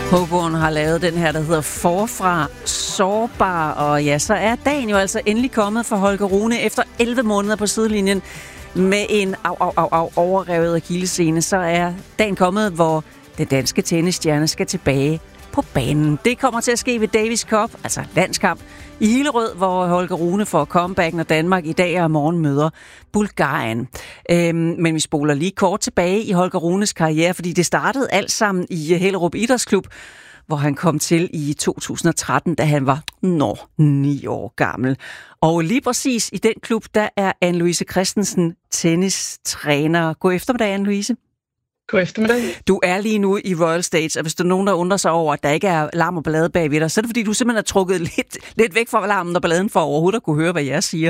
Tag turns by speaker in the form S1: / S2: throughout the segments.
S1: Håkon har lavet den her, der hedder Forfra Sårbar, og ja, så er dagen jo altså endelig kommet for Holger Rune efter 11 måneder på sidelinjen med en overrevet akillessene. Så er dagen kommet, hvor den danske tennisstjerne skal tilbage på banen. Det kommer til at ske ved Davis Cup, altså landskamp, i Hillerød, hvor Holger Rune får comeback, når Danmark i dag og morgen møder Bulgarien. Men vi spoler lige kort tilbage i Holger Runes karriere, fordi det startede alt sammen i Hellerup Idrætsklub, hvor han kom til i 2013, da han var 9 år gammel. Og lige præcis i den klub, der er Anne-Louise Christensen tennistræner. God eftermiddag, Anne-Louise.
S2: God eftermiddag.
S1: Du er lige nu i Royal Stage, og hvis der er nogen, der undrer sig over, at der ikke er larm og ballade bagved dig, så er det fordi, du simpelthen er trukket lidt væk fra larmen og balladen for overhovedet at kunne høre, hvad jeg siger.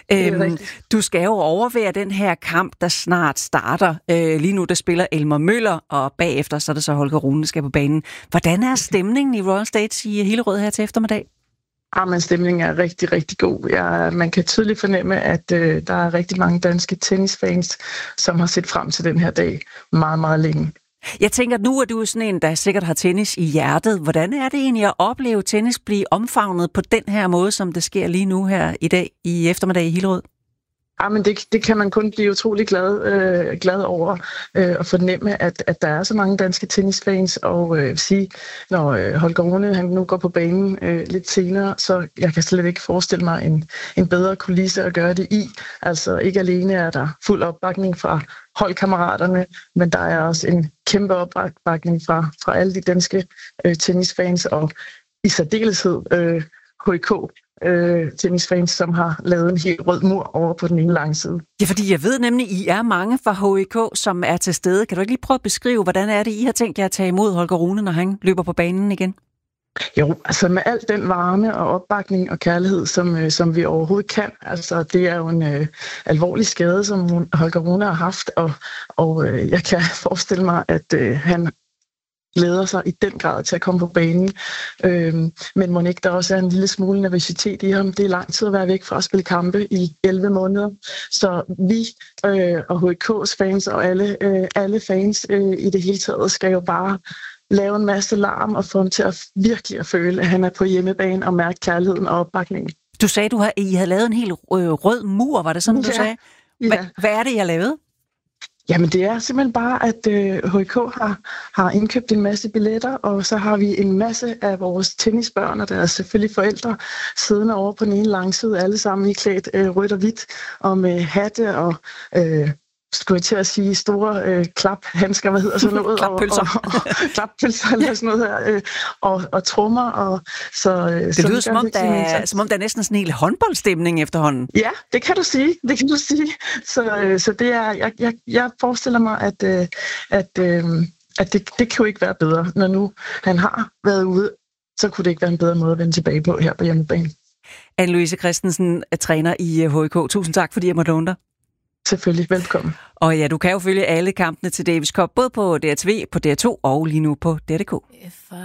S1: Du skal jo overvære den her kamp, der snart starter. Lige nu, der spiller Elmer Møller, og bagefter så er det så Holger Rune, der skal på banen. Hvordan er stemningen i Royal Stage i Hillerød her til eftermiddag?
S2: Men stemningen er rigtig, rigtig god. Man kan tydeligt fornemme, at der er rigtig mange danske tennisfans, som har set frem til den her dag meget, meget længe.
S1: Jeg tænker, nu er du sådan en, der sikkert har tennis i hjertet. Hvordan er det egentlig at opleve tennis blive omfavnet på den her måde, som det sker lige nu her i dag i eftermiddag i Hillerød?
S2: Men det kan man kun blive utrolig glad over at fornemme, at der er så mange danske tennisfans, og sige, når Holger Rune han nu går på banen lidt senere, så jeg kan slet ikke forestille mig en bedre kulisse at gøre det i. Altså ikke alene er der fuld opbakning fra holdkammeraterne, men der er også en kæmpe opbakning fra alle de danske tennisfans, og i særdeleshed HK tennisfans, som har lavet en helt rød mur over på den ene langside.
S1: Ja, fordi jeg ved nemlig, I er mange fra HK, som er til stede. Kan du ikke lige prøve at beskrive, hvordan er det, I har tænkt jer at tage imod Holger Rune, når han løber på banen igen?
S2: Jo, altså med al den varme og opbakning og kærlighed, som vi overhovedet kan. Altså det er jo en alvorlig skade, som Holger Rune har haft, og jeg kan forestille mig, at han glæder sig i den grad til at komme på banen. Men må ikke der også er en lille smule nervøsitet i ham. Det er lang tid at være væk fra at spille kampe i 11 måneder. Så vi og HK's fans og alle fans i det hele taget skal jo bare lave en masse larm og få ham til at virkelig føle, at han er på hjemmebane og mærke kærligheden og opbakningen. Du sagde,
S1: I havde lavet en helt rød mur, var det sådan, du sagde? Hvad er det, I har lavet?
S2: Jamen det er simpelthen bare, at HK har indkøbt en masse billetter, og så har vi en masse af vores tennisbørn og deres selvfølgelig forældre siddende over på den ene langside, alle sammen i klædt rødt og hvidt, og med hatte og skulle jeg til at sige store klaphandsker, hvad hedder sådan noget?
S1: Klappølser.
S2: Og klappølser eller sådan noget her, og trommer. Og så,
S1: det lyder som om der er næsten sådan en hel håndboldstemning efterhånden.
S2: Ja, det kan du sige. Så det er, jeg forestiller mig, at det kan jo ikke være bedre. Når nu han har været ude, så kunne det ikke være en bedre måde at vende tilbage på her på hjemmebane.
S1: Anne-Louise Christensen er træner i HK. Tusind tak, fordi jeg måtte låne dig.
S2: Selvfølgelig, velkommen.
S1: Og ja, du kan jo følge alle kampene til Davis Cup, både på DRTV, på DR2 og lige nu på DR.dk.